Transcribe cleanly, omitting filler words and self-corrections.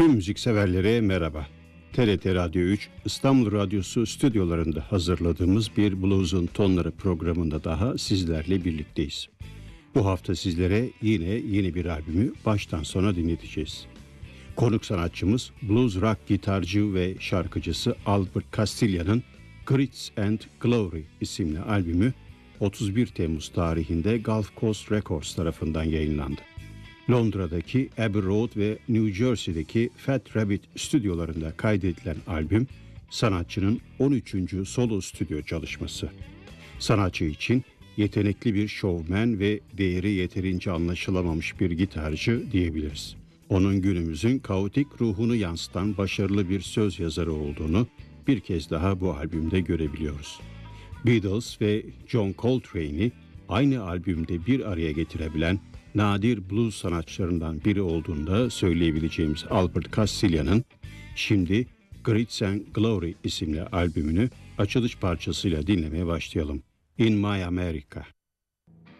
Tüm müzikseverlere merhaba. TRT Radyo 3 İstanbul Radyosu stüdyolarında hazırladığımız bir Blues'un Tonları programında daha sizlerle birlikteyiz. Bu hafta sizlere yine yeni bir albümü baştan sona dinleteceğiz. Konuk sanatçımız blues rock gitarcı ve şarkıcısı Albert Castiglia'nın Grit and Glory isimli albümü 31 Temmuz tarihinde Gulf Coast Records tarafından yayınlandı. Londra'daki Abbey Road ve New Jersey'deki Fat Rabbit stüdyolarında kaydedilen albüm, sanatçının 13. solo stüdyo çalışması. Sanatçı için yetenekli bir şovmen ve değeri yeterince anlaşılamamış bir gitarcı diyebiliriz. Onun günümüzün kaotik ruhunu yansıtan başarılı bir söz yazarı olduğunu bir kez daha bu albümde görebiliyoruz. Beatles ve John Coltrane'i aynı albümde bir araya getirebilen nadir blues sanatçılarından biri olduğunu da söyleyebileceğimiz Albert Castiglia'nın şimdi Grit and Glory isimli albümünü açılış parçasıyla dinlemeye başlayalım. In My America.